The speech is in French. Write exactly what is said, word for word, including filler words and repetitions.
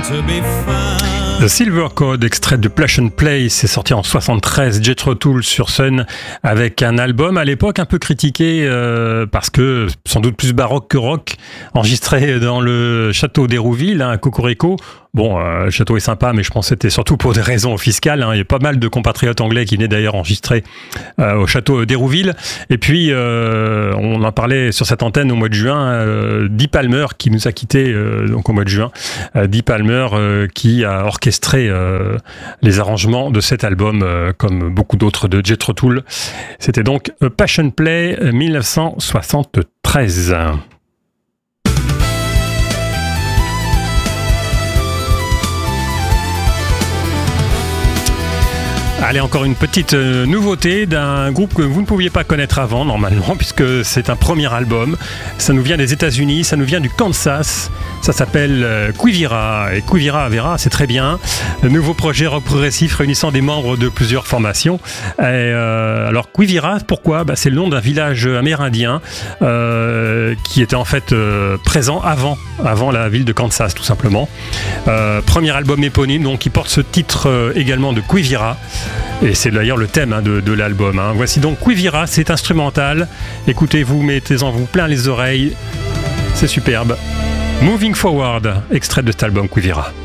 to be found. The Silver Code, extrait de Plush and Play, c'est sorti en soixante-treize, Jethro Tull sur Sun, avec un album à l'époque un peu critiqué euh, parce que sans doute plus baroque que rock, enregistré dans le château d'Hérouville, hein, à Cocorico. Bon, euh, le château est sympa, mais je pense que c'était surtout pour des raisons fiscales. Hein. Il y a pas mal de compatriotes anglais qui venaient d'ailleurs enregistrer euh, au château d'Hérouville. Et puis, euh, on en parlait sur cette antenne au mois de juin, euh, Dee Palmer qui nous a quittés euh, donc au mois de juin. Euh, Dee Palmer euh, qui a orchestré euh, les arrangements de cet album, euh, comme beaucoup d'autres de Jethro Tull. C'était donc A Passion Play dix-neuf cent soixante-treize. Allez, encore une petite euh, nouveauté d'un groupe que vous ne pouviez pas connaître avant, normalement, puisque c'est un premier album. Ça nous vient des États-Unis, ça nous vient du Kansas. Ça s'appelle euh, Quivira. Et Quivira Vera, c'est très bien. Un nouveau projet rock progressif réunissant des membres de plusieurs formations. Et, euh, alors, Quivira, pourquoi bah, c'est le nom d'un village amérindien euh, qui était en fait euh, présent avant, avant la ville de Kansas, tout simplement. Euh, premier album éponyme, donc qui porte ce titre euh, également de Quivira. Et c'est d'ailleurs le thème hein, de, de l'album. Hein. Voici donc Quivira, c'est instrumental. Écoutez-vous, mettez-en vous plein les oreilles. C'est superbe. Moving Forward, extrait de cet album Quivira.